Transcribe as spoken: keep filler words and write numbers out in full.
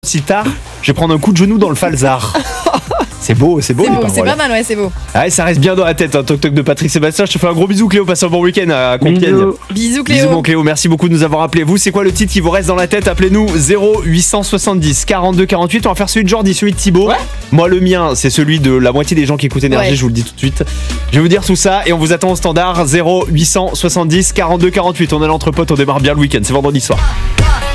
Si tard, je vais prendre un coup de genou dans le falzar. C'est beau, c'est beau. C'est les beau, paroles. c'est pas mal, ouais, c'est beau. Ah ouais, ça reste bien dans la tête, hein, Toc Toc de Patrick Sébastien. Je te fais un gros bisou, Cléo. Passe un bon week-end à Compiègne. Bisous. Bisous, Cléo. Bisous, mon Cléo. Merci beaucoup de nous avoir appelés. Vous, c'est quoi le titre qui vous reste dans la tête? Appelez-nous zéro huit cent soixante-dix quarante-deux quarante-huit. On va faire celui de Jordi, celui de Thibaut. Ouais. Moi, le mien, c'est celui de la moitié des gens qui écoutent Énergie. Ouais. Je vous le dis tout de suite. Je vais vous dire tout ça et on vous attend au standard zéro huit cent soixante-dix quarante-deux quarante-huit. On est l'entre potes, on démarre bien le week-end. C'est vendredi soir.